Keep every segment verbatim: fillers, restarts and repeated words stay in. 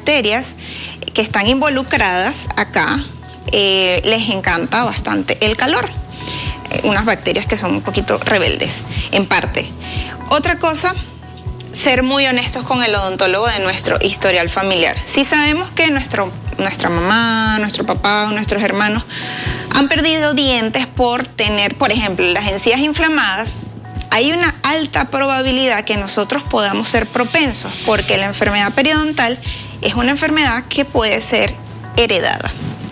bacterias que están involucradas acá eh, les encanta bastante el calor. Eh, unas bacterias que son un poquito rebeldes, en parte. Otra cosa, ser muy honestos con el odontólogo de nuestro historial familiar. Si sabemos que nuestro, nuestra mamá, nuestro papá, nuestros hermanos han perdido dientes por tener, por ejemplo, las encías inflamadas, hay una alta probabilidad que nosotros podamos ser propensos, porque la enfermedad periodontal es una enfermedad que puede ser heredada.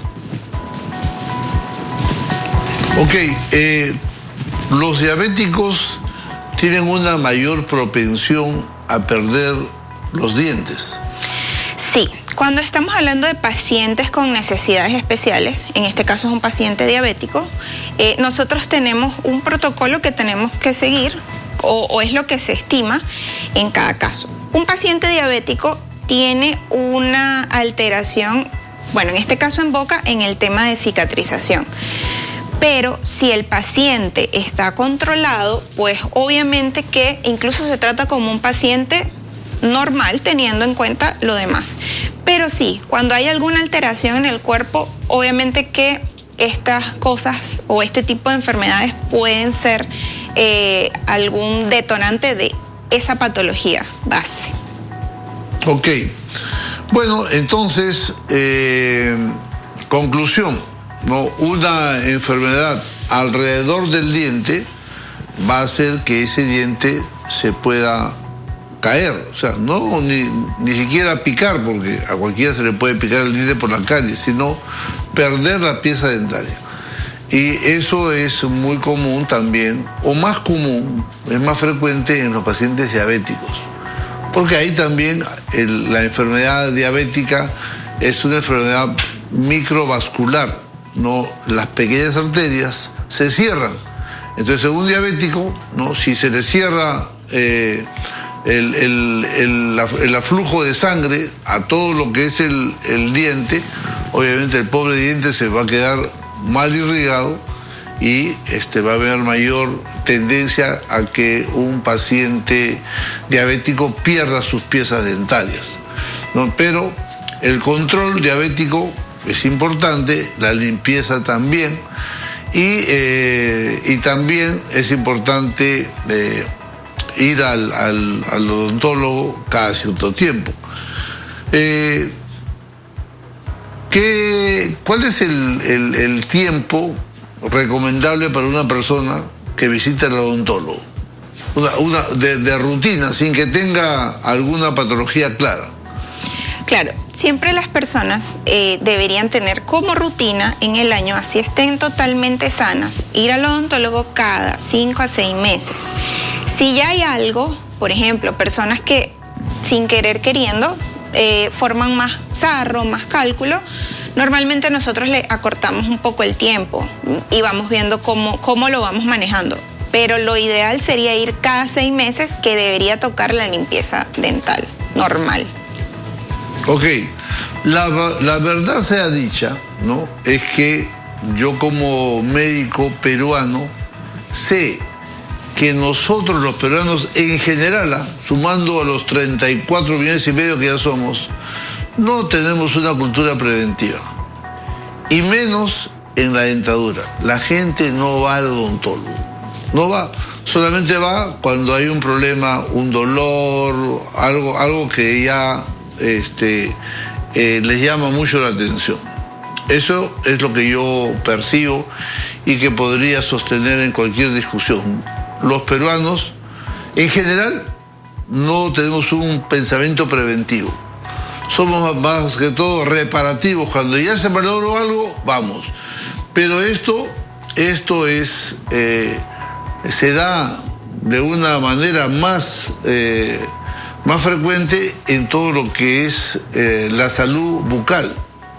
Ok, eh, los diabéticos tienen una mayor propensión a perder los dientes. Sí, cuando estamos hablando de pacientes con necesidades especiales, en este caso es un paciente diabético, eh, nosotros tenemos un protocolo que tenemos que seguir, o, o es lo que se estima en cada caso. Un paciente diabético tiene una alteración, bueno, en este caso en boca, en el tema de cicatrización. Pero si el paciente está controlado, pues obviamente que incluso se trata como un paciente normal, teniendo en cuenta lo demás. Pero sí, cuando hay alguna alteración en el cuerpo, obviamente que estas cosas o este tipo de enfermedades pueden ser eh, algún detonante de esa patología base. Ok. Bueno, entonces, eh, conclusión. No, una enfermedad alrededor del diente va a hacer que ese diente se pueda caer, o sea, no ni, ni siquiera picar, porque a cualquiera se le puede picar el diente por la calle, sino perder la pieza dentaria. Y eso es muy común también, o más común, es más frecuente en los pacientes diabéticos, porque ahí también el, la enfermedad diabética es una enfermedad microvascular. No, las pequeñas arterias se cierran. Entonces, según un diabético, ¿no? Si se le cierra eh, el, el, el, el aflujo de sangre a todo lo que es el, el diente, obviamente el pobre diente se va a quedar mal irrigado y este, va a haber mayor tendencia a que un paciente diabético pierda sus piezas dentarias, ¿no? Pero el control diabético es importante, la limpieza también, y, eh, y también es importante eh, ir al, al, al odontólogo cada cierto tiempo. Eh, ¿qué, ¿Cuál es el, el, el tiempo recomendable para una persona que visita al odontólogo? Una, una de, de rutina, sin que tenga alguna patología clara. Claro, siempre las personas eh, deberían tener como rutina en el año, así estén totalmente sanas, ir al odontólogo cada cinco a seis meses. Si ya hay algo, por ejemplo, personas que sin querer queriendo eh, forman más sarro, más cálculo, normalmente nosotros le acortamos un poco el tiempo y vamos viendo cómo, cómo lo vamos manejando. Pero lo ideal sería ir cada seis meses, que debería tocar la limpieza dental normal. Ok, la, la verdad sea dicha, ¿no? Es que yo como médico peruano sé que nosotros los peruanos en general, ¿eh? sumando a los treinta y cuatro millones y medio que ya somos, no tenemos una cultura preventiva. Y menos en la dentadura. La gente no va al odontólogo. No va, solamente va cuando hay un problema, un dolor, algo, algo que ya... Este, eh, les llama mucho la atención. Eso es lo que yo percibo y que podría sostener en cualquier discusión. Los peruanos, en general, no tenemos un pensamiento preventivo. Somos más que todo reparativos. Cuando ya se malogró algo, vamos. Pero esto, esto es, eh, se da de una manera más... Eh, más frecuente en todo lo que es eh, la salud bucal.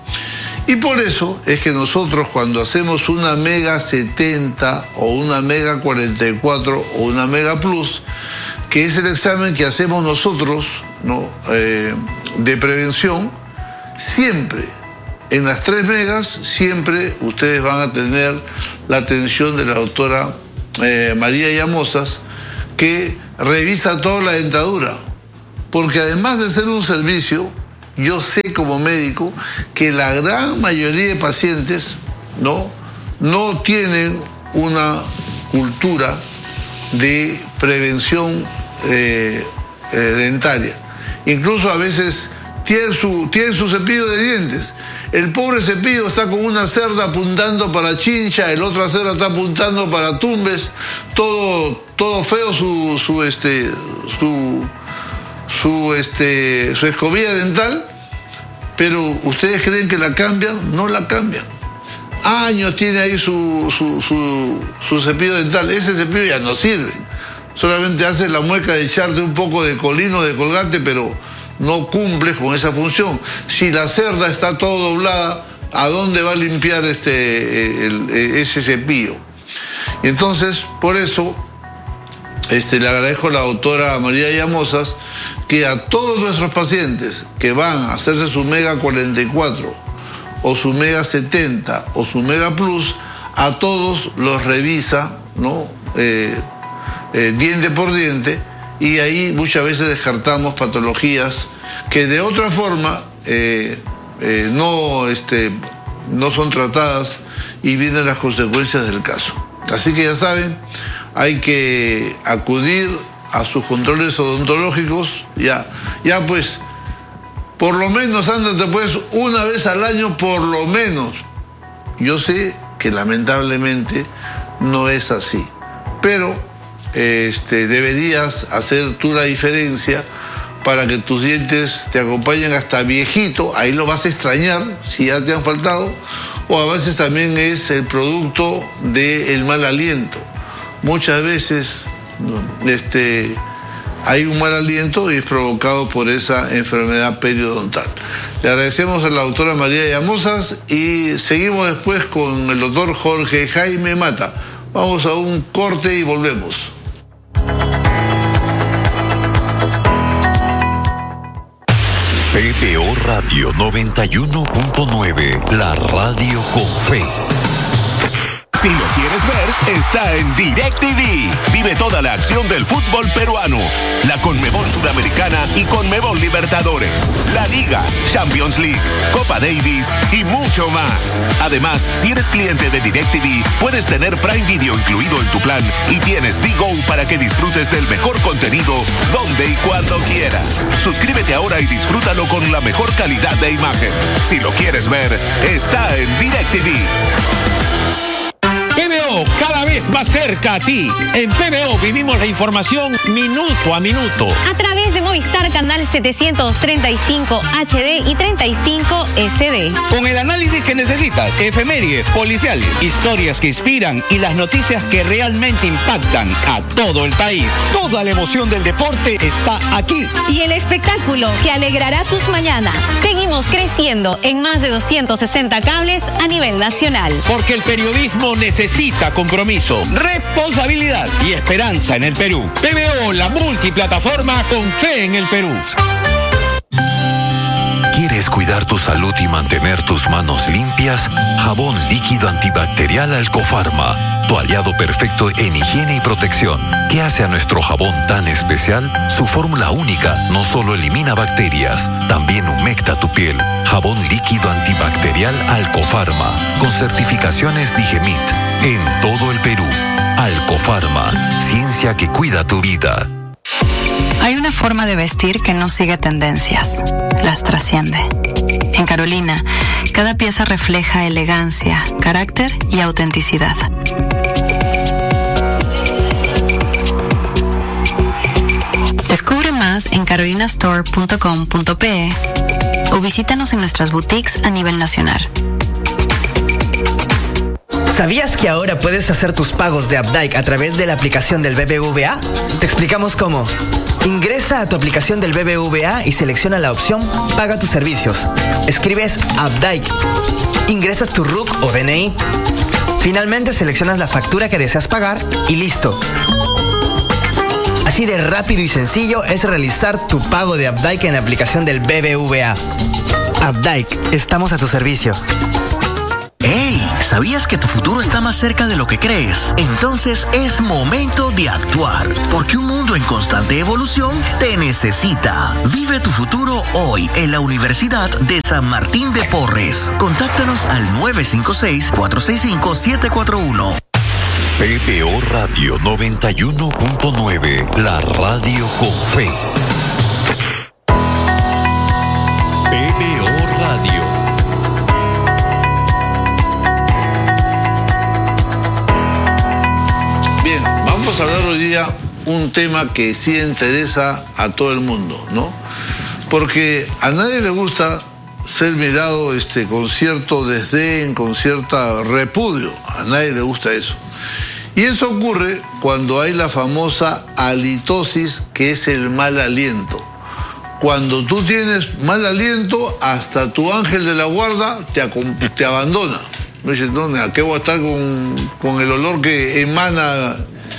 Y por eso es que nosotros cuando hacemos una Mega setenta o una Mega cuarenta y cuatro o una Mega Plus, que es el examen que hacemos nosotros, ¿no? eh, de prevención, siempre, en las tres megas, siempre ustedes van a tener la atención de la doctora eh, María Llamosas, que revisa toda la dentadura. Porque además de ser un servicio, yo sé como médico que la gran mayoría de pacientes, ¿no?, no tienen una cultura de prevención eh, eh, dentaria. Incluso a veces tienen su, tienen su cepillo de dientes. El pobre cepillo está con una cerda apuntando para Chincha, el otra cerda está apuntando para Tumbes, todo, todo feo su, su, este, su, su, este, su escobilla dental, pero ¿ustedes creen que la cambian? No la cambian. Años tiene ahí su, su, su, su cepillo dental. Ese cepillo ya no sirve. Solamente hace la mueca de echarte un poco de colino, de colgante, pero no cumple con esa función. Si la cerda está todo doblada, ¿a dónde va a limpiar este, el, el, ese cepillo? Y entonces, por eso, este, le agradezco a la doctora María Llamosas que a todos nuestros pacientes que van a hacerse su Mega cuarenta y cuatro o su Mega setenta o su Mega Plus, a todos los revisa, ¿no?, eh, eh, diente por diente, y ahí muchas veces descartamos patologías que de otra forma eh, eh, no, este, no son tratadas y vienen las consecuencias del caso. Así que ya saben, hay que acudir a sus controles odontológicos, ya, ya pues, por lo menos ándate pues una vez al año, por lo menos. Yo sé que lamentablemente no es así, pero este, deberías hacer tú la diferencia para que tus dientes te acompañen hasta viejito. Ahí lo vas a extrañar si ya te han faltado, o a veces también es el producto del mal aliento. Muchas veces este, hay un mal aliento y es provocado por esa enfermedad periodontal. Le agradecemos a la doctora María Llamosas y seguimos después con el doctor Jorge Jaime Mata. Vamos a un corte y volvemos. P B O Radio noventa y uno punto nueve, la radio con fe. Si lo quieres ver, está en DirecTV. Vive toda la acción del fútbol peruano, la Conmebol Sudamericana y Conmebol Libertadores, la Liga, Champions League, Copa Davis y mucho más. Además, si eres cliente de DirecTV, puedes tener Prime Video incluido en tu plan y tienes D-Go para que disfrutes del mejor contenido donde y cuando quieras. Suscríbete ahora y disfrútalo con la mejor calidad de imagen. Si lo quieres ver, está en DirecTV. P B O, cada vez más cerca a ti. En P B O vivimos la información minuto a minuto. A través de Movistar Canal setecientos treinta y cinco H D y treinta y cinco S D. Con el análisis que necesitas, efemérides, policiales, historias que inspiran y las noticias que realmente impactan a todo el país. Toda la emoción del deporte está aquí. Y el espectáculo que alegrará tus mañanas. Seguimos creciendo en más de doscientos sesenta cables a nivel nacional. Porque el periodismo necesita Necesita compromiso, responsabilidad y esperanza en el Perú. P B O, la multiplataforma con fe en el Perú. ¿Quieres cuidar tu salud y mantener tus manos limpias? Jabón líquido antibacterial Alcofarma, tu aliado perfecto en higiene y protección. ¿Qué hace a nuestro jabón tan especial? Su fórmula única no solo elimina bacterias, también humecta tu piel. Jabón líquido antibacterial Alcofarma, con certificaciones Digemit, en todo el Perú. Alcofarma, ciencia que cuida tu vida. Hay una forma de vestir que no sigue tendencias, las trasciende. En Carolina, cada pieza refleja elegancia, carácter y autenticidad. Descubre más en carolina store punto com punto pe o visítanos en nuestras boutiques a nivel nacional. ¿Sabías que ahora puedes hacer tus pagos de Updike a través de la aplicación del B B V A? Te explicamos cómo. Ingresa a tu aplicación del B B V A y selecciona la opción Paga tus servicios. Escribes Updike. Ingresas tu R U C o D N I. Finalmente seleccionas la factura que deseas pagar y listo. Así de rápido y sencillo es realizar tu pago de Updike en la aplicación del B B V A. Updike, estamos a tu servicio. ¡Hey! ¿Sabías que tu futuro está más cerca de lo que crees? Entonces es momento de actuar, porque un mundo en constante evolución te necesita. Vive tu futuro hoy en la Universidad de San Martín de Porres. Contáctanos al nueve cinco seis, cuatro seis cinco, siete cuatro uno. P B O Radio noventa y uno punto nueve, la radio con fe. P B O Radio. Bien, vamos a hablar hoy día un tema que sí interesa a todo el mundo, ¿no? Porque a nadie le gusta ser mirado este, con cierto desdén, con cierta repudio. A nadie le gusta eso. Y eso ocurre cuando hay la famosa halitosis, que es el mal aliento. Cuando tú tienes mal aliento, hasta tu ángel de la guarda te, te abandona. Me dice, ¿dónde? ¿A qué voy a estar con, con el olor que emana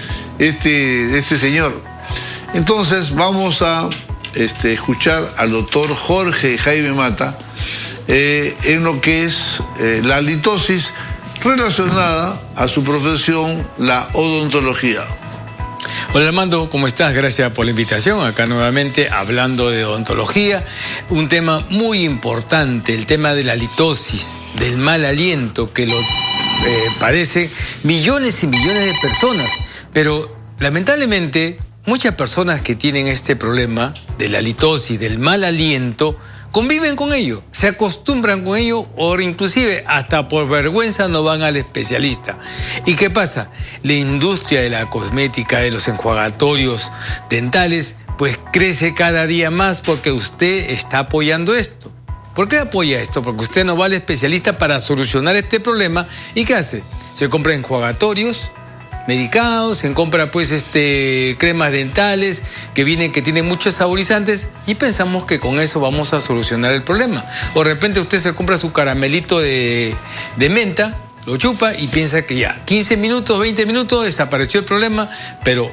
este, este señor? Entonces vamos a este, escuchar al doctor Jorge Jaime Mata eh, en lo que es eh, la halitosis relacionada a su profesión, la odontología. Hola Armando, ¿cómo estás? Gracias por la invitación. Acá nuevamente hablando de odontología, un tema muy importante, el tema de la halitosis, del mal aliento que lo eh, padecen millones y millones de personas. Pero lamentablemente muchas personas que tienen este problema de la halitosis, del mal aliento, conviven con ello, se acostumbran con ello o inclusive hasta por vergüenza no van al especialista. ¿Y qué pasa? La industria de la cosmética, de los enjuagatorios dentales, pues crece cada día más porque usted está apoyando esto. ¿Por qué apoya esto? Porque usted no va al especialista para solucionar este problema. ¿Y qué hace? Se compra enjuagatorios medicados, se compra pues este cremas dentales que vienen, que tienen muchos saborizantes y pensamos que con eso vamos a solucionar el problema. O de repente usted se compra su caramelito de, de menta, lo chupa y piensa que ya, quince minutos, veinte minutos, desapareció el problema, pero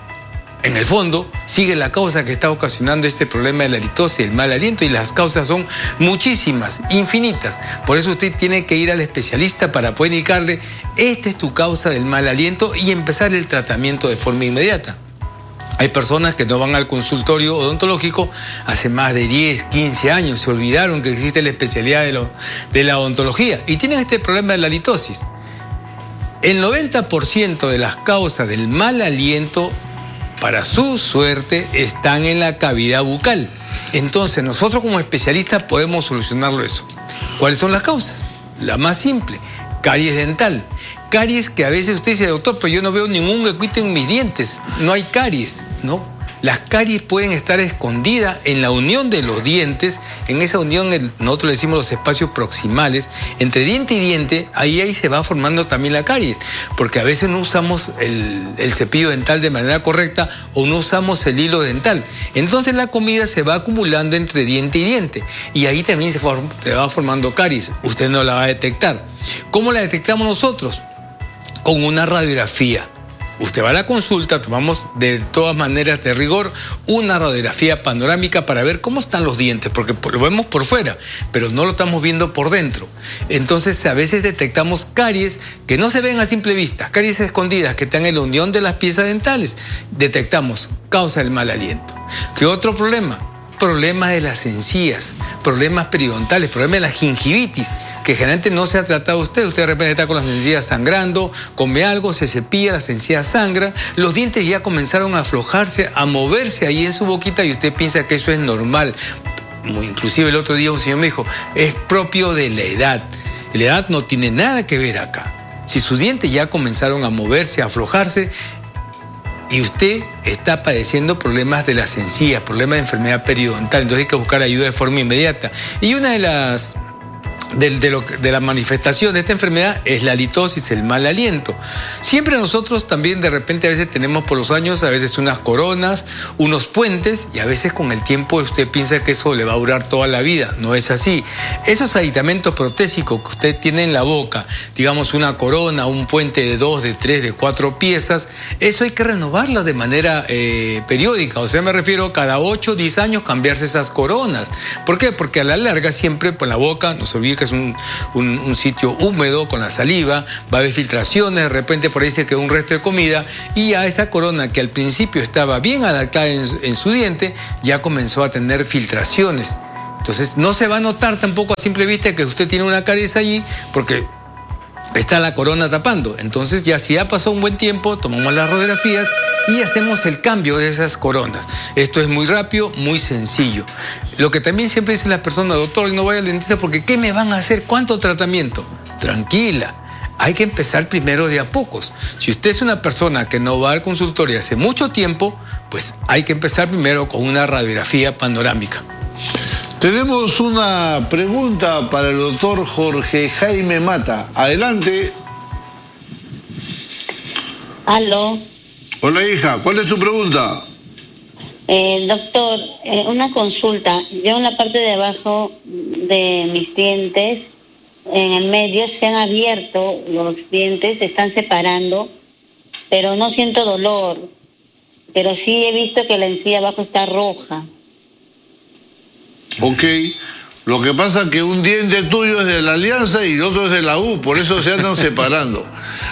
en el fondo sigue la causa que está ocasionando este problema de la halitosis, el mal aliento, y las causas son muchísimas, infinitas. Por eso usted tiene que ir al especialista para poder indicarle, esta es tu causa del mal aliento y empezar el tratamiento de forma inmediata. Hay personas que no van al consultorio odontológico hace más de diez, quince años, se olvidaron que existe la especialidad de, lo, de la odontología y tienen este problema de la halitosis. El noventa por ciento de las causas del mal aliento, para su suerte, están en la cavidad bucal. Entonces, nosotros como especialistas podemos solucionarlo eso. ¿Cuáles son las causas? La más simple, caries dental. Caries que a veces usted dice, doctor, pero yo no veo ningún huequito en mis dientes. No hay caries, ¿no? Las caries pueden estar escondidas en la unión de los dientes, en esa unión, nosotros le decimos los espacios proximales, entre diente y diente, ahí, ahí se va formando también la caries, porque a veces no usamos el, el cepillo dental de manera correcta o no usamos el hilo dental. Entonces la comida se va acumulando entre diente y diente, y ahí también se, form, se va formando caries. Usted no la va a detectar. ¿Cómo la detectamos nosotros? Con una radiografía. Usted va a la consulta, tomamos de todas maneras de rigor una radiografía panorámica para ver cómo están los dientes, porque lo vemos por fuera, pero no lo estamos viendo por dentro. Entonces a veces detectamos caries que no se ven a simple vista, caries escondidas que están en la unión de las piezas dentales. Detectamos causa del mal aliento. ¿Qué otro problema? Problemas de las encías, problemas periodontales, problemas de la gingivitis, que generalmente no se ha tratado usted. Usted de repente está con las encías sangrando, come algo, se cepilla, las encías sangran, los dientes ya comenzaron a aflojarse, a moverse ahí en su boquita y usted piensa que eso es normal. Inclusive el otro día un señor me dijo, es propio de la edad. La edad no tiene nada que ver acá. Si sus dientes ya comenzaron a moverse, a aflojarse, y usted está padeciendo problemas de las encías, problemas de enfermedad periodontal, entonces hay que buscar ayuda de forma inmediata. Y una de las de, de, lo, de la manifestación de esta enfermedad es la halitosis, el mal aliento. Siempre nosotros también de repente a veces tenemos por los años, a veces unas coronas, unos puentes, y a veces con el tiempo usted piensa que eso le va a durar toda la vida. No es así. Esos aditamentos protésicos que usted tiene en la boca, digamos una corona, un puente de dos, de tres, de cuatro piezas, eso hay que renovarlo de manera eh, periódica. O sea, me refiero cada ocho, diez años cambiarse esas coronas. ¿Por qué? Porque a la larga siempre por la boca nos obliga ubicas un, un, un sitio húmedo con la saliva, va a haber filtraciones, de repente por ahí se quedó un resto de comida y a esa corona que al principio estaba bien adaptada en, en su diente, ya comenzó a tener filtraciones. Entonces no se va a notar tampoco a simple vista que usted tiene una caries allí porque está la corona tapando. Entonces ya si ya pasó un buen tiempo, tomamos las radiografías y hacemos el cambio de esas coronas. Esto es muy rápido, muy sencillo. Lo que también siempre dicen las personas, doctor, no vaya al dentista porque ¿qué me van a hacer? ¿Cuánto tratamiento? Tranquila. Hay que empezar primero de a pocos. Si usted es una persona que no va al consultorio hace mucho tiempo, pues hay que empezar primero con una radiografía panorámica. Tenemos una pregunta para el doctor Jorge Jaime Mata. Adelante. Aló. Hola, hija. ¿Cuál es tu pregunta? Eh, doctor, eh, una consulta. Yo en la parte de abajo de mis dientes, en el medio, se han abierto los dientes, se están separando, pero no siento dolor. Pero sí he visto que la encía abajo está roja. Ok, lo que pasa es que un diente tuyo es de la Alianza y otro es de la U, por eso se andan separando.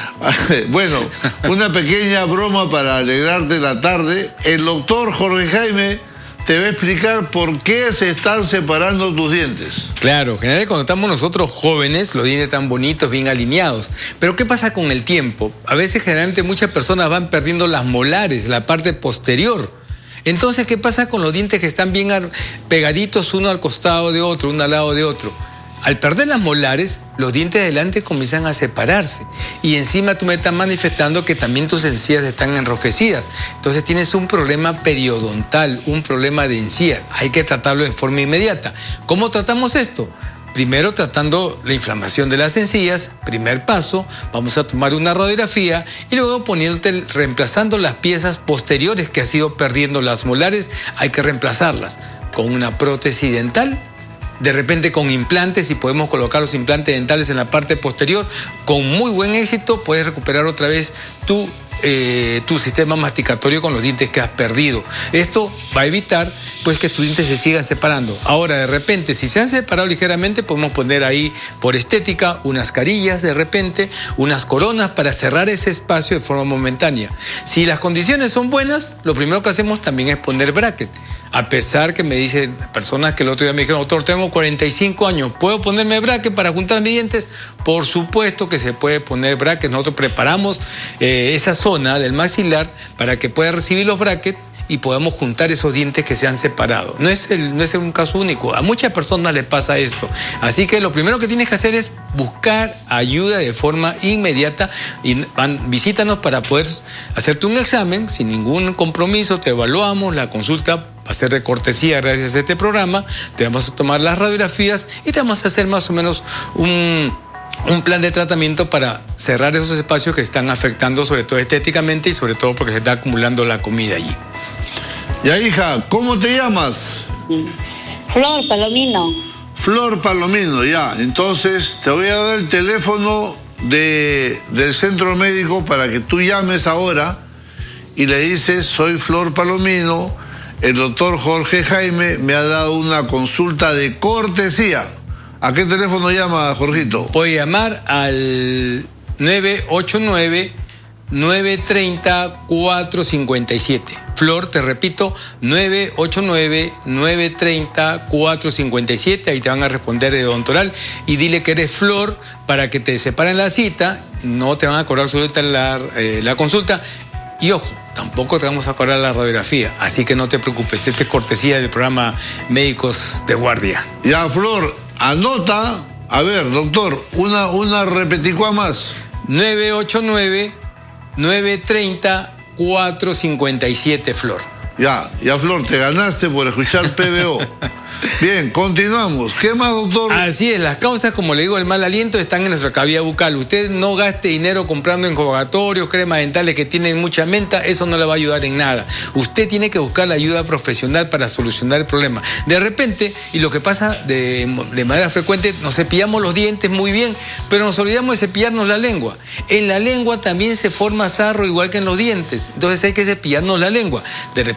Bueno, una pequeña broma para alegrarte la tarde. El doctor Jorge Jaime te va a explicar por qué se están separando tus dientes. Claro, generalmente cuando estamos nosotros jóvenes, los dientes están bonitos, bien alineados. Pero ¿qué pasa con el tiempo? A veces generalmente muchas personas van perdiendo las molares, la parte posterior. Entonces, ¿qué pasa con los dientes que están bien pegaditos uno al costado de otro, uno al lado de otro? Al perder las molares, los dientes de delante comienzan a separarse. Y encima tú me estás manifestando que también tus encías están enrojecidas. Entonces tienes un problema periodontal, un problema de encía. Hay que tratarlo de forma inmediata. ¿Cómo tratamos esto? Primero tratando la inflamación de las encías, primer paso, vamos a tomar una radiografía y luego poniéndote, reemplazando las piezas posteriores que has ido perdiendo las molares, hay que reemplazarlas con una prótesis dental, de repente con implantes, si podemos colocar los implantes dentales en la parte posterior, con muy buen éxito puedes recuperar otra vez tu Eh, tu sistema masticatorio con los dientes que has perdido. Esto va a evitar pues que tus dientes se sigan separando. Ahora, de repente, si se han separado ligeramente, podemos poner ahí por estética unas carillas, de repente, unas coronas para cerrar ese espacio de forma momentánea. Si las condiciones son buenas, lo primero que hacemos también es poner bracket. A pesar que me dicen personas que el otro día me dijeron, doctor, tengo cuarenta y cinco años, ¿puedo ponerme bracket para juntar mis dientes? Por supuesto que se puede poner bracket. Nosotros preparamos eh, esa zona del maxilar para que pueda recibir los brackets y podamos juntar esos dientes que se han separado. No es, el, no es un caso único, a muchas personas les pasa esto. Así que lo primero que tienes que hacer es buscar ayuda de forma inmediata y van, visítanos para poder hacerte un examen sin ningún compromiso, te evaluamos, la consulta va a ser de cortesía gracias a este programa, te vamos a tomar las radiografías y te vamos a hacer más o menos un... un plan de tratamiento para cerrar esos espacios que están afectando sobre todo estéticamente y sobre todo porque se está acumulando la comida allí. Ya, hija, ¿cómo te llamas? Flor Palomino. Flor Palomino, ya. Entonces te voy a dar el teléfono de, del centro médico para que tú llames ahora y le dices, soy Flor Palomino, el doctor Jorge Jaime me ha dado una consulta de cortesía. ¿A qué teléfono llama, Jorgito? Puede llamar al nueve ocho nueve, nueve tres cero, cuatro cinco siete. Flor, te repito, nueve ocho nueve, nueve tres cero, cuatro cinco siete. Ahí te van a responder de odontoral y dile que eres Flor para que te separen la cita. No te van a cobrar absolutamente la, eh, la consulta. Y ojo, tampoco te vamos a cobrar la radiografía, así que no te preocupes. Esta es cortesía del programa Médicos de Guardia. Ya, Flor, anota. A ver, doctor, una, una repeticua más. nueve ocho nueve, nueve tres cero, cuatro cinco siete, Flor. Ya, ya, Flor, te ganaste por escuchar P B O. Bien, continuamos. ¿Qué más, doctor? Así es, las causas, como le digo, el mal aliento están en nuestra cavidad bucal. Usted no gaste dinero comprando enjuagatorios, cremas dentales que tienen mucha menta, eso no le va a ayudar en nada. Usted tiene que buscar la ayuda profesional para solucionar el problema. De repente, y lo que pasa de, de manera frecuente, nos cepillamos los dientes muy bien, pero nos olvidamos de cepillarnos la lengua. En la lengua también se forma sarro igual que en los dientes, entonces hay que cepillarnos la lengua. De repente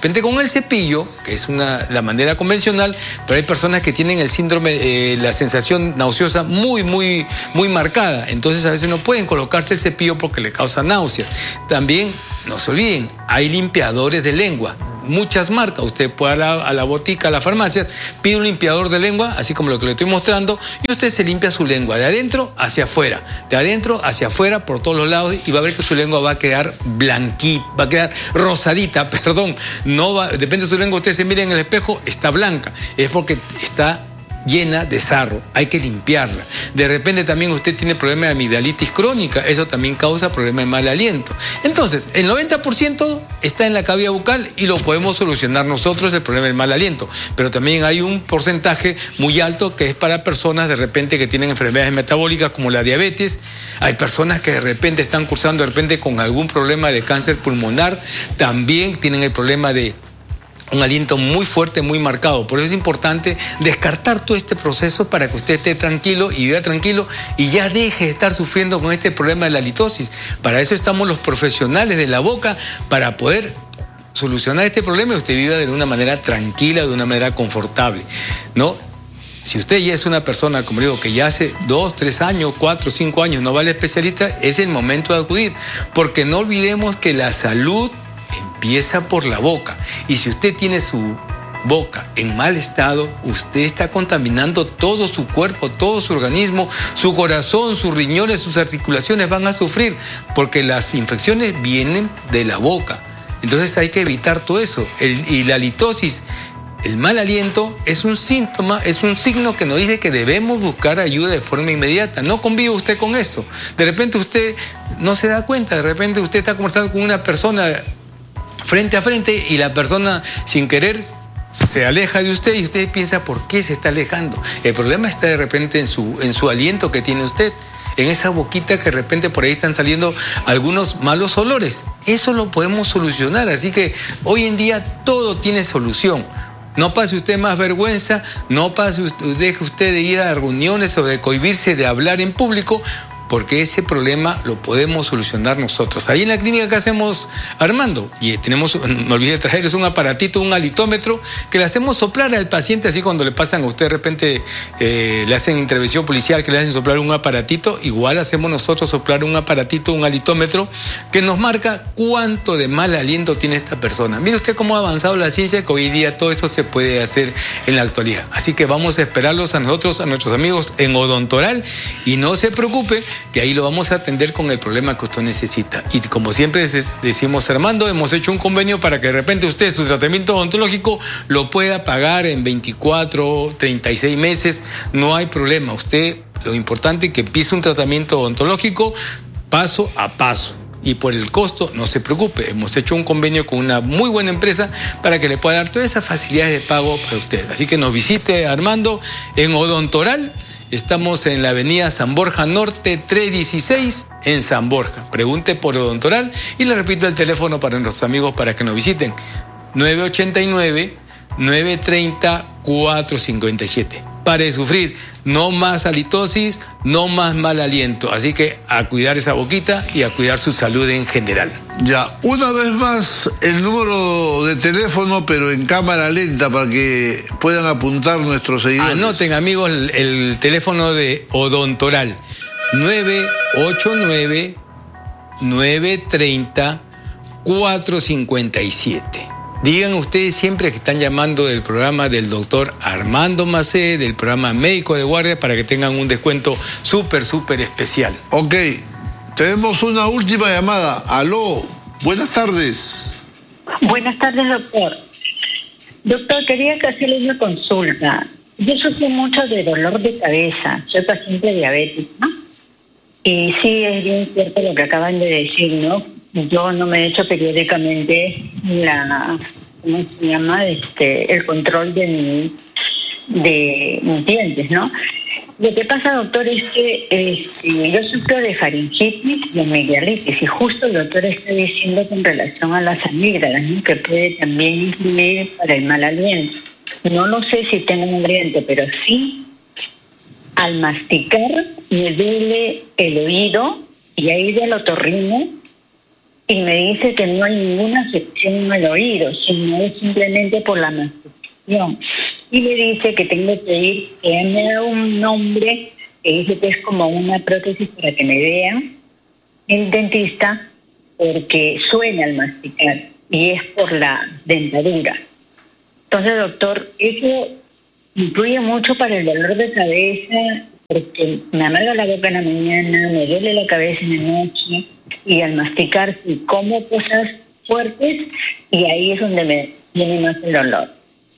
repente con el cepillo, que es una, la manera convencional, pero hay personas que tienen el síndrome, eh, la sensación nauseosa muy, muy, muy marcada. Entonces a veces no pueden colocarse el cepillo porque le causa náuseas. También, no se olviden, hay limpiadores de lengua. Muchas marcas, usted puede ir a la, a la botica, a la farmacia, pide un limpiador de lengua, así como lo que le estoy mostrando, y usted se limpia su lengua de adentro hacia afuera, de adentro hacia afuera, por todos los lados, y va a ver que su lengua va a quedar blanquita, va a quedar rosadita, perdón, no va, depende de su lengua, usted se mira en el espejo, está blanca, es porque está llena de sarro, hay que limpiarla. De repente también usted tiene problema de amigdalitis crónica, eso también causa problema de mal aliento. Entonces, el noventa por ciento está en la cavidad bucal y lo podemos solucionar nosotros, el problema del mal aliento. Pero también hay un porcentaje muy alto que es para personas de repente que tienen enfermedades metabólicas como la diabetes. Hay personas que de repente están cursando de repente con algún problema de cáncer pulmonar, también tienen el problema de un aliento muy fuerte, muy marcado. Por eso es importante descartar todo este proceso para que usted esté tranquilo y viva tranquilo y ya deje de estar sufriendo con este problema de la halitosis. Para eso estamos los profesionales de la boca, para poder solucionar este problema y usted viva de una manera tranquila, de una manera confortable, ¿no? Si usted ya es una persona, como digo, que ya hace dos, tres años, cuatro, cinco años no va al especialista, es el momento de acudir, porque no olvidemos que la salud empieza por la boca, y si usted tiene su boca en mal estado, usted está contaminando todo su cuerpo, todo su organismo, su corazón, sus riñones, sus articulaciones van a sufrir, porque las infecciones vienen de la boca. Entonces hay que evitar todo eso. El, y la halitosis, el mal aliento, es un síntoma, es un signo que nos dice que debemos buscar ayuda de forma inmediata. No convive usted con eso. De repente usted no se da cuenta, de repente usted está conversando con una persona frente a frente y la persona sin querer se aleja de usted y usted piensa ¿por qué se está alejando? El problema está de repente en su, en su aliento que tiene usted, en esa boquita que de repente por ahí están saliendo algunos malos olores. Eso lo podemos solucionar, así que hoy en día todo tiene solución. No pase usted más vergüenza, no pase usted, deje usted de ir a reuniones o de cohibirse de hablar en público, porque ese problema lo podemos solucionar nosotros. Ahí en la clínica que hacemos, Armando, y tenemos, no olvide traerles un aparatito, un halitómetro, que le hacemos soplar al paciente, así cuando le pasan a usted de repente, eh, le hacen intervención policial, que le hacen soplar un aparatito, igual hacemos nosotros soplar un aparatito, un halitómetro, que nos marca cuánto de mal aliento tiene esta persona. Mire usted cómo ha avanzado la ciencia, que hoy día todo eso se puede hacer en la actualidad. Así que vamos a esperarlos a nosotros, a nuestros amigos en Odontoral, y no se preocupe, que ahí lo vamos a atender con el problema que usted necesita. Y como siempre decimos, Armando, hemos hecho un convenio para que de repente usted su tratamiento odontológico lo pueda pagar en veinticuatro, treinta y seis meses. No hay problema. Usted, lo importante es que empiece un tratamiento odontológico paso a paso. Y por el costo, no se preocupe. Hemos hecho un convenio con una muy buena empresa para que le pueda dar todas esas facilidades de pago para usted. Así que nos visite, Armando, en Odontoral. Estamos en la avenida San Borja Norte trescientos dieciséis en San Borja. Pregunte por Odontoral y le repito el teléfono para nuestros amigos para que nos visiten. nueve ocho nueve, nueve tres cero, cuatro cinco siete. Pare de sufrir, no más halitosis, no más mal aliento. Así que a cuidar esa boquita y a cuidar su salud en general. Ya, una vez más, el número de teléfono, pero en cámara lenta para que puedan apuntar nuestros seguidores. Anoten, amigos, el, el teléfono de Odontoral. nueve ocho nueve, nueve tres cero, cuatro cinco siete. Digan ustedes siempre que están llamando del programa del doctor Armando Macé, del programa Médico de Guardia, para que tengan un descuento súper, súper especial. Ok, tenemos una última llamada. Aló, buenas tardes. Buenas tardes, doctor. Doctor, quería hacerle una consulta. Yo sufro mucho de dolor de cabeza, soy paciente diabética, y sí es bien cierto lo que acaban de decir, ¿no? Yo no me he hecho periódicamente la, ¿cómo se llama? Este, el control de, mi, de mis dientes, ¿no? Lo que pasa, doctor, es que este, yo sufro de faringitis y amigdalitis, y justo el doctor está diciendo con relación a las amígdalas, ¿no? Que puede también influir para el mal aliento. No lo sé si tengo un aliento, pero sí, al masticar me duele el oído y ahí del otorrino y me dice que no hay ninguna afección al oído, sino es simplemente por la masticación. Y me dice que tengo que ir, que me da un nombre que dice que es como una prótesis para que me vean el dentista, porque suena al masticar y es por la dentadura. Entonces, doctor, eso influye mucho para el dolor de cabeza, porque me amarga la boca en la mañana, me duele la cabeza en la noche, y al masticar sí como cosas fuertes, y ahí es donde me viene más el dolor.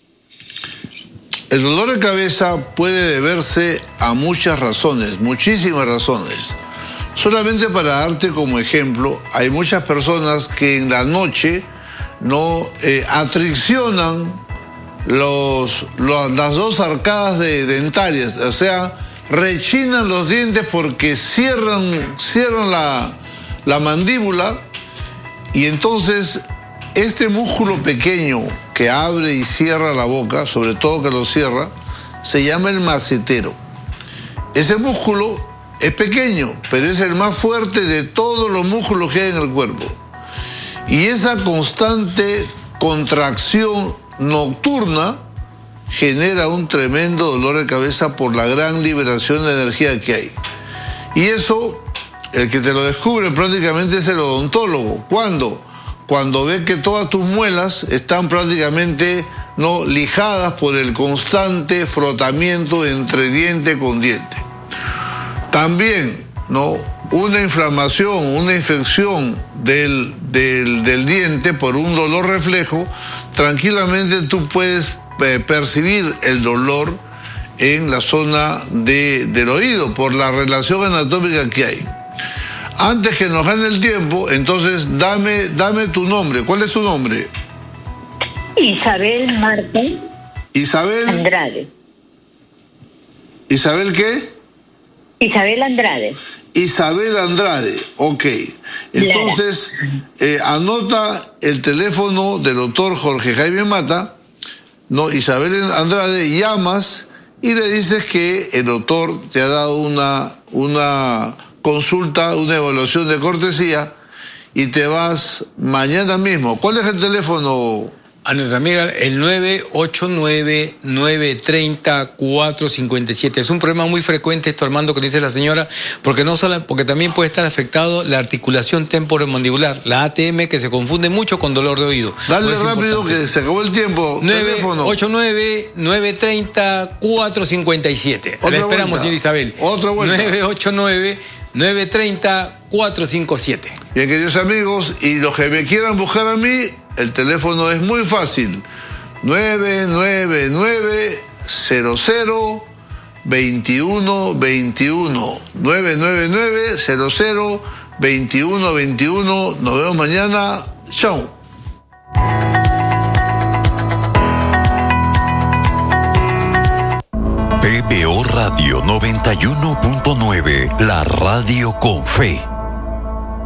El dolor de cabeza puede deberse a muchas razones, muchísimas razones. Solamente para darte como ejemplo, hay muchas personas que en la noche no eh, atriccionan los, los, las dos arcadas de dentarias, o sea, rechinan los dientes porque cierran, cierran la, la mandíbula, y entonces este músculo pequeño que abre y cierra la boca, sobre todo que lo cierra, se llama el macetero. Ese músculo es pequeño, pero es el más fuerte de todos los músculos que hay en el cuerpo. Y esa constante contracción nocturna genera un tremendo dolor de cabeza por la gran liberación de energía que hay. Y eso, el que te lo descubre prácticamente es el odontólogo. ¿Cuándo? Cuando ve que todas tus muelas están prácticamente no lijadas por el constante frotamiento entre diente con diente. También, ¿no?, una inflamación, una infección del, del, del diente por un dolor reflejo, tranquilamente tú puedes eh, percibir el dolor en la zona de, del oído por la relación anatómica que hay. Antes que nos gane el tiempo, entonces dame, dame tu nombre. ¿Cuál es tu nombre? Isabel Marta. Isabel Andrade. ¿Isabel qué? Isabel Andrade. Isabel Andrade, ok. Entonces, eh, anota el teléfono del doctor Jorge Jaime Mata, no, Isabel Andrade, llamas y le dices que el doctor te ha dado una, una consulta, una evaluación de cortesía, y te vas mañana mismo. ¿Cuál es el teléfono? A nuestra amiga, el nueve ocho nueve, nueve tres cero, cuatro cinco siete. Es un problema muy frecuente esto, Armando, que dice la señora, porque no solo, porque también puede estar afectado la articulación temporomandibular, la A T M, que se confunde mucho con dolor de oído. Dale rápido, que se acabó el tiempo. nueve ocho nueve, nueve tres cero, cuatro cinco siete. La esperamos, señora Isabel. Otra vuelta. nueve ocho nueve, nueve tres cero, cuatro cinco siete. Bien, queridos amigos, y los que me quieran buscar a mí, el teléfono es muy fácil, nueve nueve nueve, cero cero, veintiuno veintiuno, nueve nueve nueve, cero cero, veintiuno veintiuno. Nos vemos mañana. Chao. P B O Radio noventa y uno punto nueve, la radio con fe.